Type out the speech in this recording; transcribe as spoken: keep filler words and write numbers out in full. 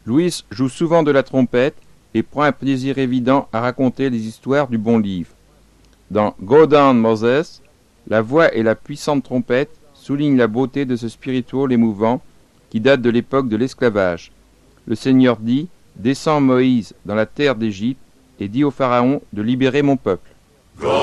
Louis joue souvent de la trompette et prend un plaisir évident à raconter les histoires du bon livre. Dans Go Down Moses, la voix et la puissante trompette soulignent la beauté de ce spirituel émouvant qui date de l'époque de l'esclavage. Le Seigneur dit « Descends Moïse dans la terre d'Égypte et dis au Pharaon de libérer mon peuple. »